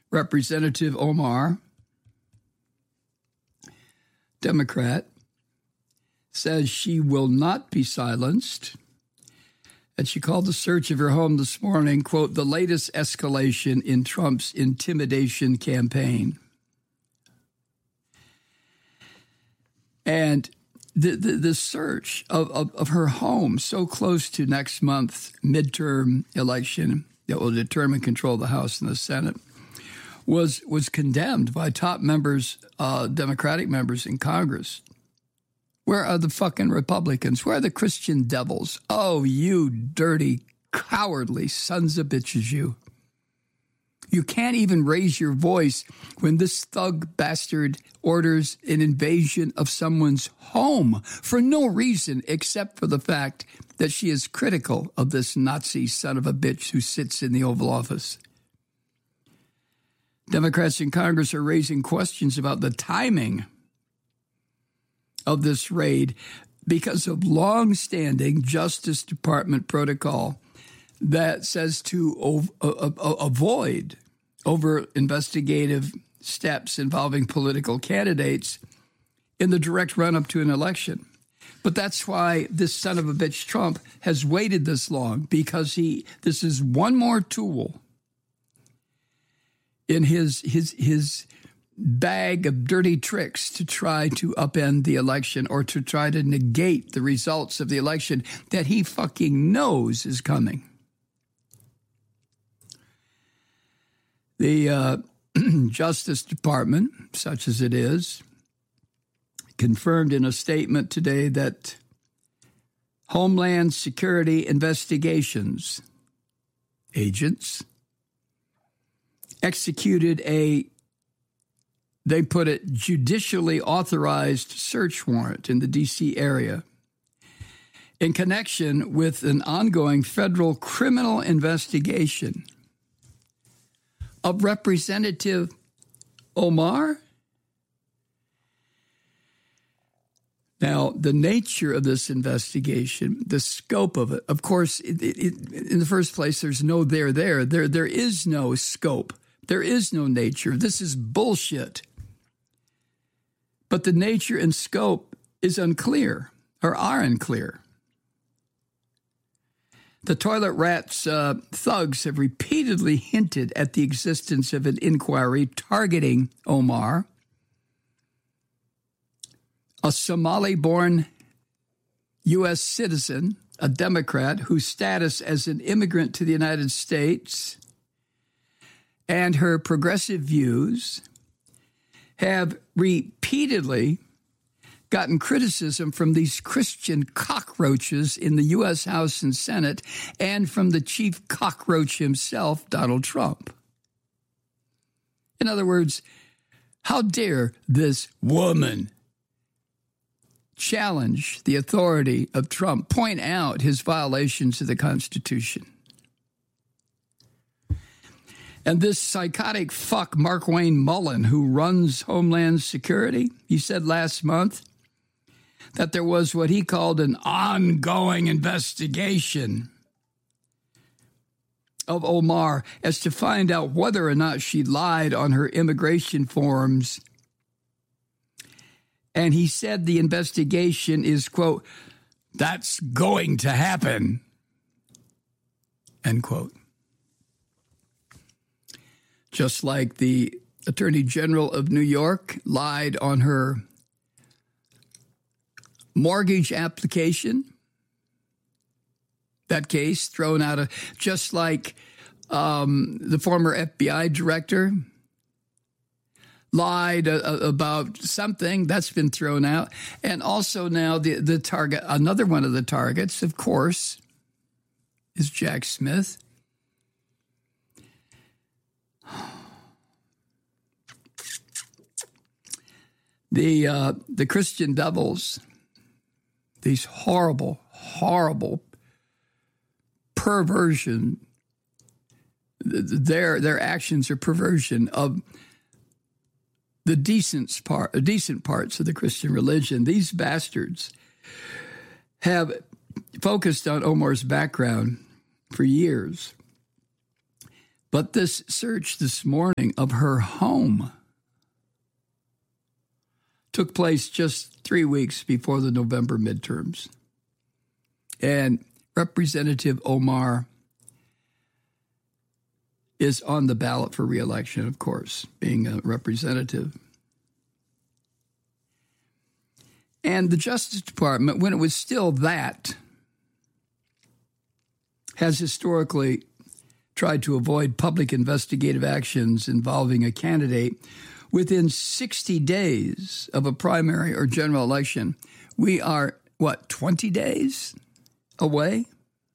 Representative Omar, Democrat, says she will not be silenced. And she called the search of her home this morning, quote, the latest escalation in Trump's intimidation campaign. And the search of her home so close to next month's midterm election that will determine control of the House and the Senate was condemned by top members, Democratic members in Congress. Where are the fucking Republicans? Where are the Christian devils? Oh, you dirty, cowardly sons of bitches, you. You can't even raise your voice when this thug bastard orders an invasion of someone's home for no reason except for the fact that she is critical of this Nazi son of a bitch who sits in the Oval Office. Democrats in Congress are raising questions about the timing of this raid because of long-standing Justice Department protocol that says to avoid over-investigative steps involving political candidates in the direct run-up to an election. But that's why this son of a bitch Trump has waited this long, because this is one more tool in his bag of dirty tricks to try to upend the election or to try to negate the results of the election that he fucking knows is coming. The Justice Department, such as it is, confirmed in a statement today that Homeland Security Investigations agents executed they put it, judicially authorized search warrant in the D.C. area in connection with an ongoing federal criminal investigation of Representative Omar. Now, the nature of this investigation, the scope of it, of course, in the first place, there's no there. There is no scope. There is no nature. This is bullshit. But the nature and scope is unclear, or are unclear. The toilet rats thugs have repeatedly hinted at the existence of an inquiry targeting Omar, a Somali-born U.S. citizen, a Democrat whose status as an immigrant to the United States and her progressive views have repeatedly gotten criticism from these Christian cockroaches in the U.S. House and Senate and from the chief cockroach himself, Donald Trump. In other words, how dare this woman challenge the authority of Trump, point out his violations of the Constitution? And this psychotic fuck, Markwayne Mullen, who runs Homeland Security, he said last month that there was what he called an ongoing investigation of Omar as to find out whether or not she lied on her immigration forms. And he said the investigation is, quote, that's going to happen, end quote. Just like the Attorney General of New York lied on her mortgage application, that case thrown out of, just like the former FBI director lied about something that's been thrown out. And also now the target, another one of the targets, of course, is Jack Smith. The Christian devils, these horrible, horrible perversion, their actions are perversion of the decent parts of the Christian religion. These bastards have focused on Omar's background for years. But this search this morning of her home took place just 3 weeks before the November midterms. And Representative Omar is on the ballot for re-election, of course, being a representative. And the Justice Department, when it was still that, has historically tried to avoid public investigative actions involving a candidate within 60 days of a primary or general election. We are, 20 days away?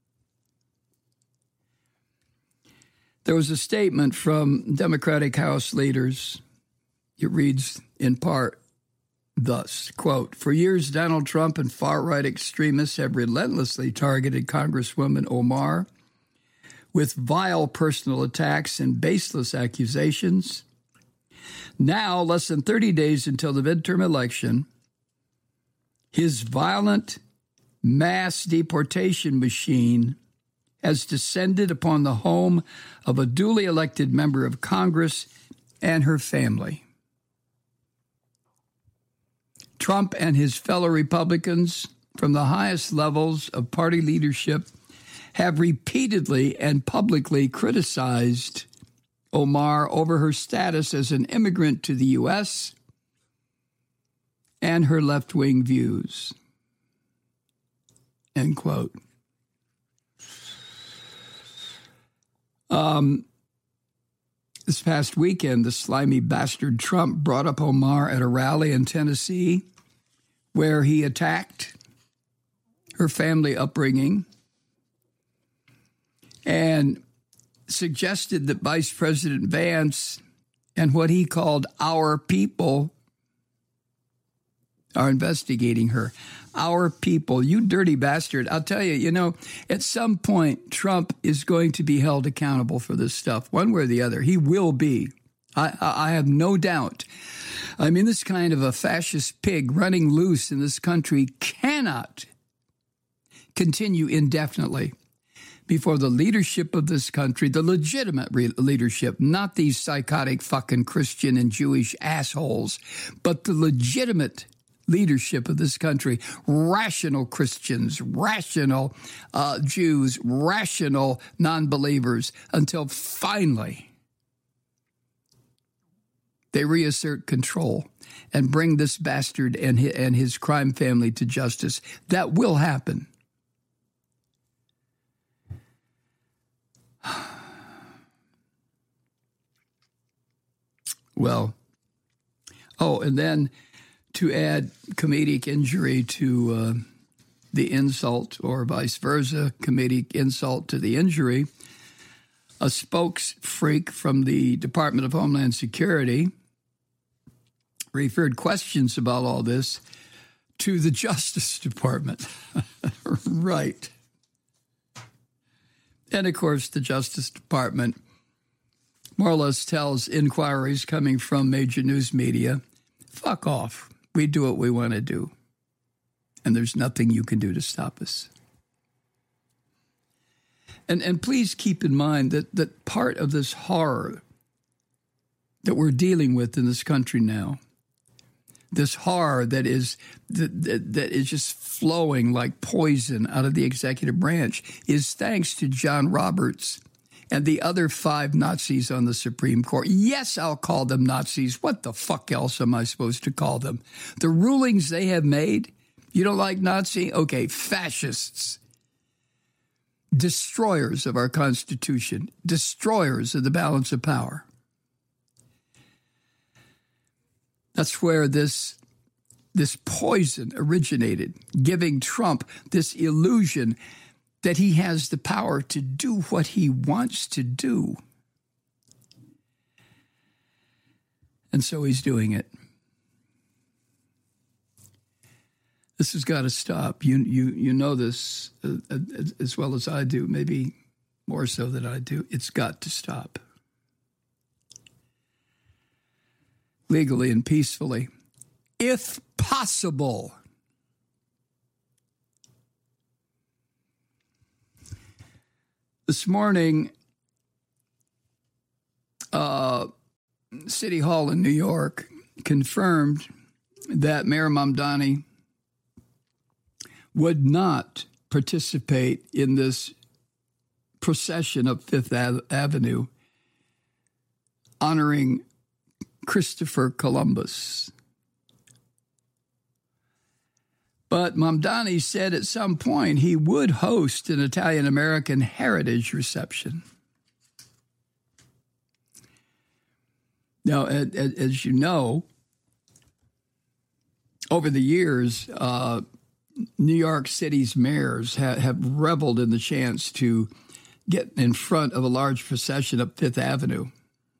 There was a statement from Democratic House leaders. It reads in part thus, quote, "For years, Donald Trump and far-right extremists have relentlessly targeted Congresswoman Omar with vile personal attacks and baseless accusations. Now, less than 30 days until the midterm election, his violent mass deportation machine has descended upon the home of a duly elected member of Congress and her family. Trump and his fellow Republicans from the highest levels of party leadership have repeatedly and publicly criticized Omar over her status as an immigrant to the U.S. and her left-wing views." End quote. This past weekend, the slimy bastard Trump brought up Omar at a rally in Tennessee where he attacked her family upbringing and suggested that Vice President Vance and what he called our people are investigating her. Our people, you dirty bastard. I'll tell you, at some point, Trump is going to be held accountable for this stuff, one way or the other. He will be. I have no doubt. I mean, this kind of a fascist pig running loose in this country cannot continue indefinitely before the leadership of this country, the legitimate leadership, not these psychotic fucking Christian and Jewish assholes, but the legitimate leadership of this country, rational Christians, rational Jews, rational non-believers, until finally they reassert control and bring this bastard and his crime family to justice. That will happen. Well, and then to add comedic injury to the insult, or vice versa, comedic insult to the injury, a spokesfreak from the Department of Homeland Security referred questions about all this to the Justice Department. Right. And, of course, the Justice Department more or less tells inquiries coming from major news media, fuck off. We do what we want to do, and there's nothing you can do to stop us. And please keep in mind that part of this horror that we're dealing with in this country now, this horror that is just flowing like poison out of the executive branch, is thanks to John Roberts and the other 5 Nazis on the Supreme Court. Yes, I'll call them Nazis. What the fuck else am I supposed to call them? The rulings they have made, you don't like Nazi? Okay, fascists. Destroyers of our Constitution. Destroyers of the balance of power. That's where this poison originated, giving Trump this illusion that he has the power to do what he wants to do. And so he's doing it. This has got to stop. You know this as well as I do, maybe more so than I do. It's got to stop. Legally and peacefully, if possible. This morning, City Hall in New York confirmed that Mayor Mamdani would not participate in this procession up Fifth Avenue honoring Christopher Columbus. But Mamdani said at some point he would host an Italian-American heritage reception. Now, as you know, over the years, New York City's mayors have reveled in the chance to get in front of a large procession up Fifth Avenue.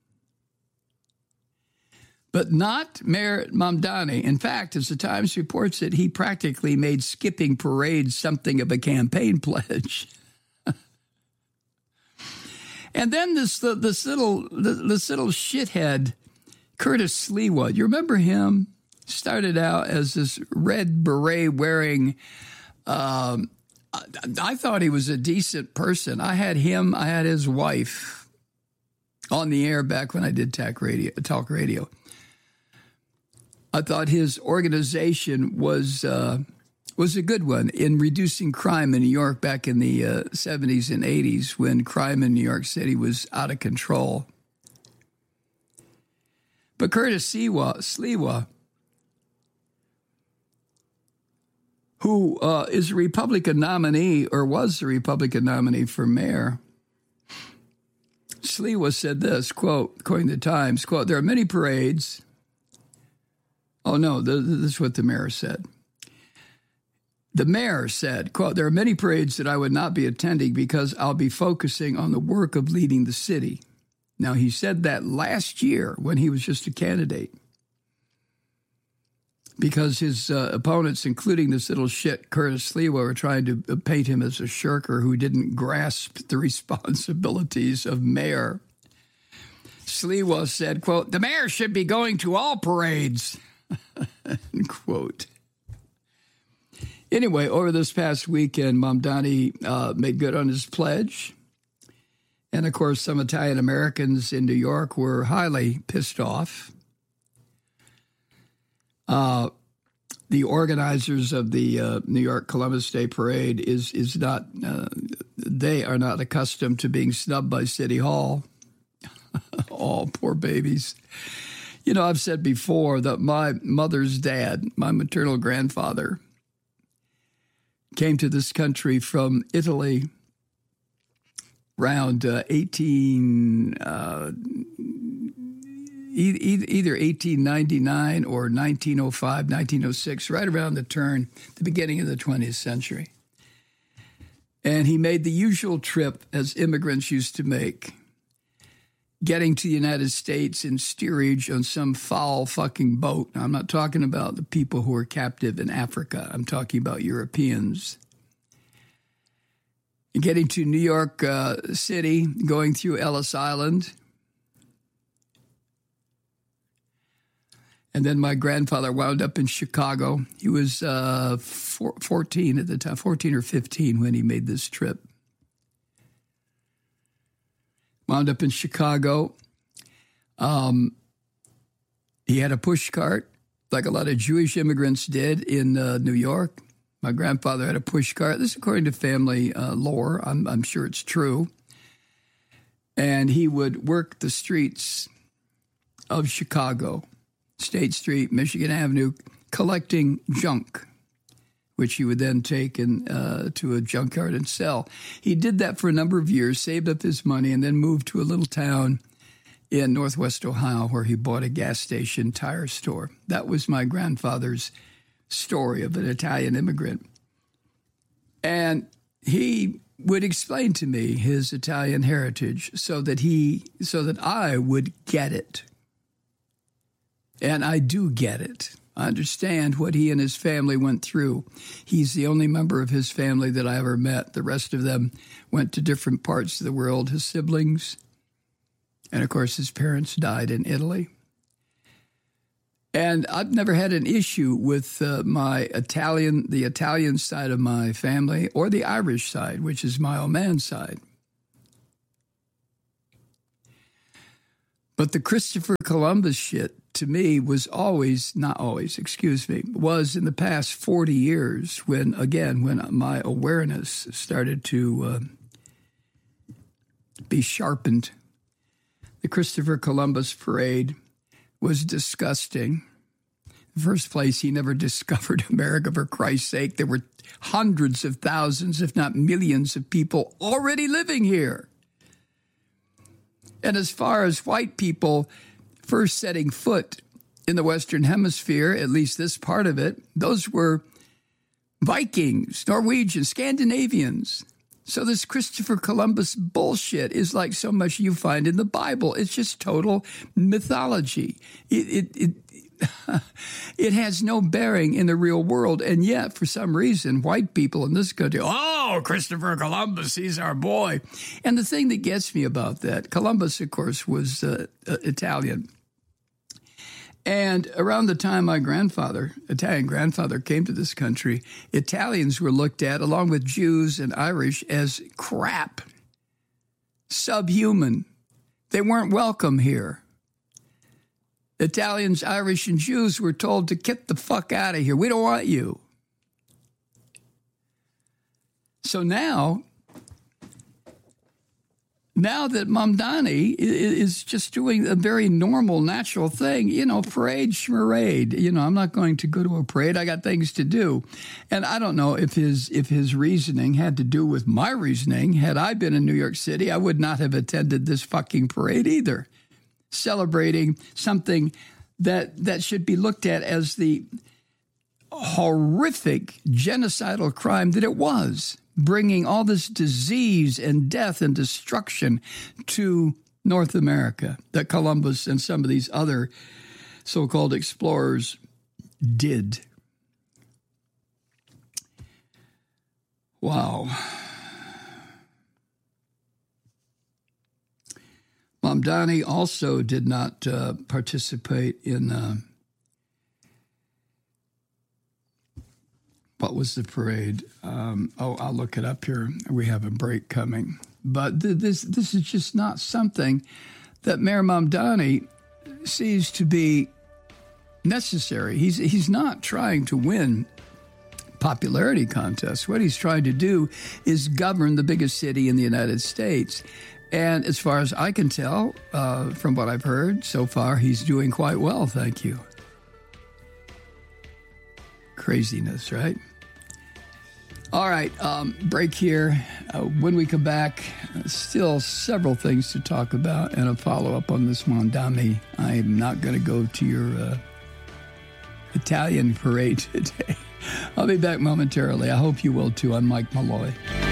But not Mayor Mamdani. In fact, as the Times reports it, he practically made skipping parades something of a campaign pledge. And then this little shithead, Curtis Sliwa, you remember him? Started out as this red beret wearing. I thought he was a decent person. I had his wife on the air back when I did talk radio. I thought his organization was a good one in reducing crime in New York back in the 70s and 80s when crime in New York City was out of control. But Curtis Sliwa, who is a Republican nominee or was a Republican nominee for mayor, Sliwa said this, quote, according to the Times, quote, there are many parades. Oh, no, this is what the mayor said. The mayor said, quote, there are many parades that I would not be attending because I'll be focusing on the work of leading the city. Now, he said that last year when he was just a candidate because his opponents, including this little shit Curtis Sliwa, were trying to paint him as a shirker who didn't grasp the responsibilities of mayor. Sliwa said, quote, the mayor should be going to all parades. End quote. Anyway, over this past weekend, Mamdani made good on his pledge. And, of course, some Italian Americans in New York were highly pissed off. The organizers of the New York Columbus Day Parade is not, they are not accustomed to being snubbed by City Hall. Oh, poor babies. You know, I've said before that my mother's dad, my maternal grandfather, came to this country from Italy around either 1899 or 1905, 1906, right around the beginning of the 20th century. And he made the usual trip, as immigrants used to make, getting to the United States in steerage on some foul fucking boat. Now, I'm not talking about the people who were captive in Africa. I'm talking about Europeans. Getting to New York City, going through Ellis Island. And then my grandfather wound up in Chicago. He was 14 at the time, 14 or 15 when he made this trip. Wound up in Chicago. He had a push cart, like a lot of Jewish immigrants did in New York. My grandfather had a push cart. This is according to family lore. I'm sure it's true. And he would work the streets of Chicago, State Street, Michigan Avenue, collecting junk, which he would then take to a junkyard and sell. He did that for a number of years, saved up his money, and then moved to a little town in Northwest Ohio where he bought a gas station tire store. That was my grandfather's story of an Italian immigrant. And he would explain to me his Italian heritage so that I would get it. And I do get it. I understand what he and his family went through. He's the only member of his family that I ever met. The rest of them went to different parts of the world, his siblings. And, of course, his parents died in Italy. And I've never had an issue with the Italian side of my family, or the Irish side, which is my old man's side. But the Christopher Columbus shit, to me, was in the past 40 years when my awareness started to be sharpened. The Christopher Columbus parade was disgusting. In the first place, he never discovered America, for Christ's sake. There were hundreds of thousands, if not millions, of people already living here. And as far as white people first setting foot in the Western Hemisphere, at least this part of it, those were Vikings, Norwegians, Scandinavians. So this Christopher Columbus bullshit is like so much you find in the Bible. It's just total mythology. It has no bearing in the real world. And yet, for some reason, white people in this country, oh, Christopher Columbus, he's our boy. And the thing that gets me about that, Columbus, of course, was Italian. And around the time my Italian grandfather, came to this country, Italians were looked at, along with Jews and Irish, as crap, subhuman. They weren't welcome here. Italians, Irish, and Jews were told to get the fuck out of here. We don't want you. So now that Mamdani is just doing a very normal, natural thing, parade, schmarade. I'm not going to go to a parade. I got things to do. And I don't know if his reasoning had to do with my reasoning. Had I been in New York City, I would not have attended this fucking parade either. Celebrating something that should be looked at as the horrific genocidal crime that it was, bringing all this disease and death and destruction to North America that Columbus and some of these other so-called explorers did. Wow. Mamdani also did not participate in what was the parade? I'll look it up here. We have a break coming. But this is just not something that Mayor Mamdani sees to be necessary. He's not trying to win popularity contests. What he's trying to do is govern the biggest city in the United States. And as far as I can tell, from what I've heard so far, he's doing quite well, thank you. Craziness, right? All right, break here. When we come back, still several things to talk about and a follow-up on this Mamdani. I'm not going to go to your Italian parade today. I'll be back momentarily. I hope you will too. I'm Mike Malloy.